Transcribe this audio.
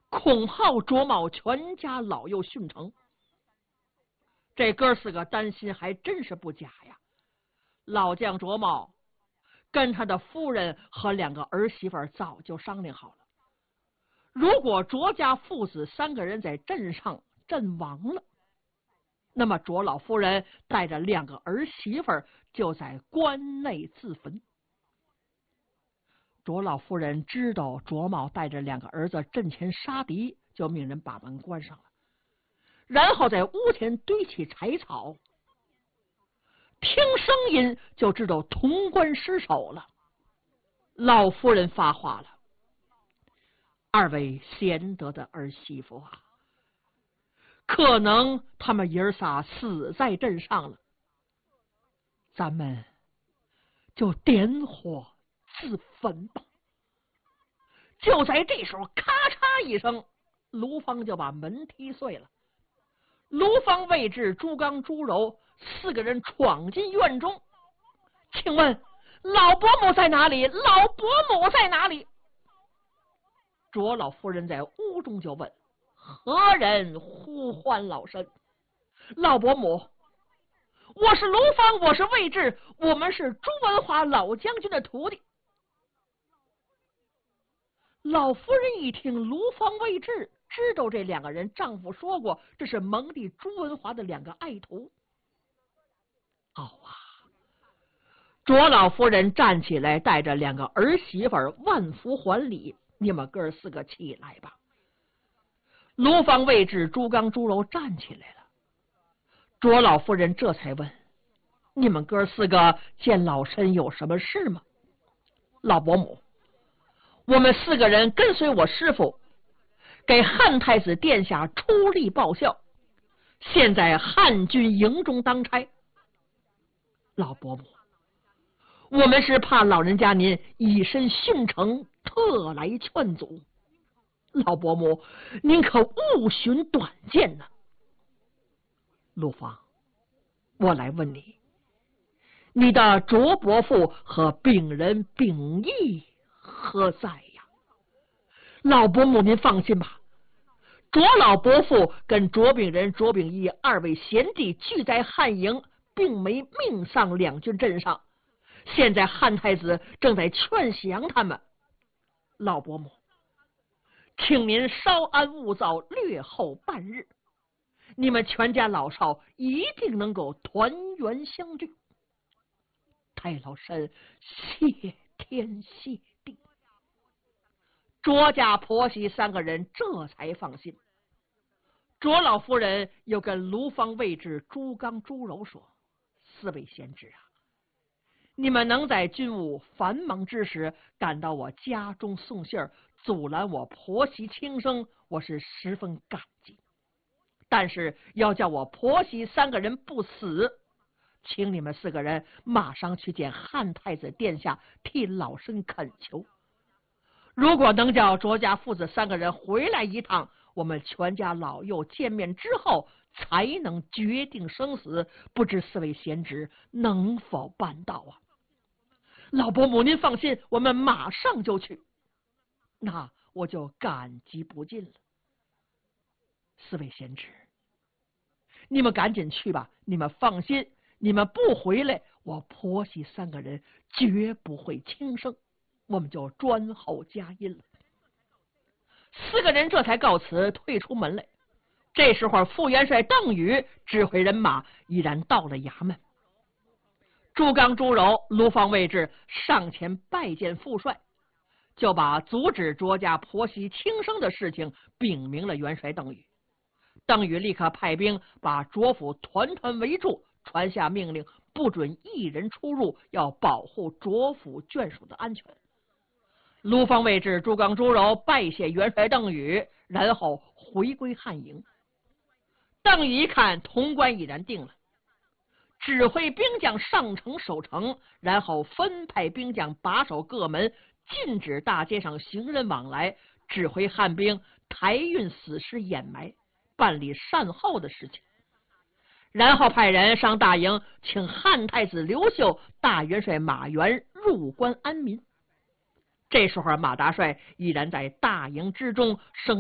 恐怕卓茂全家老幼殉城。这哥四个担心还真是不假呀。老将卓茂跟他的夫人和2个儿媳妇早就商量好了，如果卓家父子3个人在镇上阵亡了，那么卓老夫人带着2个儿媳妇就在关内自焚。卓老夫人知道卓茂带着2个儿子阵前杀敌，就命人把门关上了，然后在屋前堆起柴草，听声音就知道潼关失守了。老夫人发话了：“2位贤德的儿媳妇啊，可能他们爷仨死在镇上了，咱们就点火自焚吧。”就在这时候，咔嚓一声，卢芳就把门踢碎了。卢芳、魏志、朱刚、朱柔4个人闯进院中，请问老伯母在哪里？老伯母在哪里？卓老夫人在屋中就问：“何人呼唤老身？”老伯母，我是卢芳，我是魏志，我们是朱文华老将军的徒弟。老夫人一听卢芳、魏志，知道这2个人丈夫说过这是蒙帝朱文华的2个爱徒。卓老夫人站起来，带着2个儿媳妇万福还礼：“你们哥4个起来吧。”卢芳、魏志、朱刚、朱柔站起来了。卓老夫人这才问：“你们哥4个见老身有什么事吗？”老伯母，我们4个人跟随我师父给汉太子殿下出力报效，现在汉军营中当差。老伯母，我们是怕老人家您以身殉城，特来劝阻。老伯母，您可勿寻短见呢。陆芳，我来问你，你的卓伯父和丙人丙义何在呀？老伯母您放心吧，卓老伯父跟卓丙人、卓丙义2位贤弟聚在汉营，并没命丧2军阵上，现在汉太子正在劝降他们。老伯母，请您稍安勿躁，略后半日，你们全家老少一定能够团圆相聚。太老身谢天谢地。卓家婆媳3个人这才放心。卓老夫人又跟卢芳、魏志、朱刚、朱柔说：“4位贤侄啊，你们能在军务繁忙之时赶到我家中送信儿，阻拦我婆媳轻生，我是十分感激。但是要叫我婆媳3个人不死，请你们4个人马上去见汉太子殿下，替老身恳求。如果能叫卓家父子3个人回来一趟，我们全家老幼见面之后才能决定生死，不知4位贤侄能否办到啊？”老伯母您放心，我们马上就去。那我就感激不尽了。4位贤侄，你们赶紧去吧，你们放心，你们不回来，我婆媳3个人绝不会轻生，我们就专候佳音了。4个人这才告辞，退出门来。这时候副元帅邓禹指挥人马已然到了衙门。朱刚、朱柔、卢芳、魏志上前拜见副帅，就把阻止卓家婆媳轻生的事情禀明了元帅邓禹。邓禹立刻派兵把卓府团团围住，传下命令，不准一人出入，要保护卓府眷属的安全。卢芳、魏志、朱刚、朱柔拜谢元帅邓禹，然后回归汉营。邓禹一看潼关已然定了，指挥兵将上城守城，然后分派兵将把守各门，禁止大街上行人往来，指挥汉兵抬运死尸掩埋，办理善后的事情。然后派人上大营，请汉太子刘秀、大元帅马援入关安民。这时候马大帅已然在大营之中升